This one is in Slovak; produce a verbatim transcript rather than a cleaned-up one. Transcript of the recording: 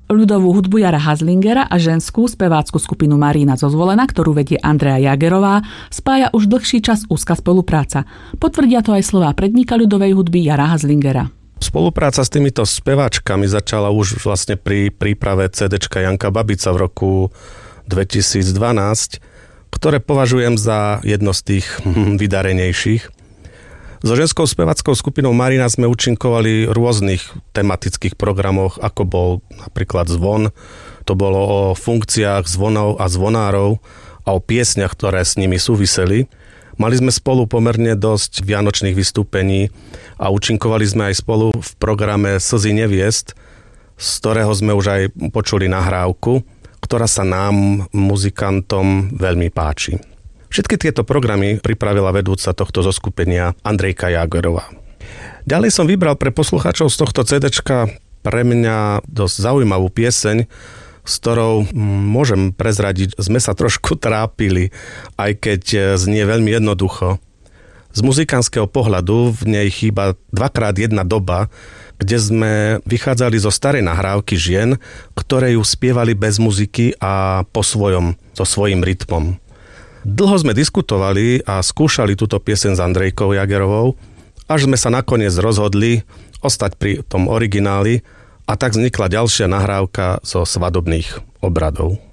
Ľudovú hudbu Jara Hazlingera a ženskú spevácku skupinu Marína zo Zvolena, ktorú vedie Andrea Jagerová, spája už dlhší čas úzka spolupráca. Potvrdia to aj slová predníka ľudovej hudby Jara Hazlingera. Spolupráca s týmito speváčkami začala už vlastne pri príprave cédéčka Janka Babica v roku dvetisícdvanásť, ktoré považujem za jedno z tých vydarenejších. So ženskou speváckou skupinou Marina sme účinkovali v rôznych tematických programoch, ako bol napríklad Zvon. To bolo o funkciách zvonov a zvonárov a o piesňach, ktoré s nimi súviseli. Mali sme spolu pomerne dosť vianočných vystúpení a účinkovali sme aj spolu v programe Slzy neviest, z ktorého sme už aj počuli nahrávku, ktorá sa nám, muzikantom, veľmi páči. Všetky tieto programy pripravila vedúca tohto zoskupenia Andrejka Jagerová. Ďalej som vybral pre poslucháčov z tohto cédéčka pre mňa dosť zaujímavú pieseň, s ktorou môžem prezradiť, sme sa trošku trápili, aj keď znie veľmi jednoducho. Z muzikánskeho pohľadu v nej chýba dvakrát jedna doba, kde sme vychádzali zo starej nahrávky žien, ktoré ju spievali bez muziky a po svojom, so svojím rytmom. Dlho sme diskutovali a skúšali túto pieseň s Andrejkou Jagerovou, až sme sa nakoniec rozhodli ostať pri tom origináli a tak vznikla ďalšia nahrávka zo svadobných obradov.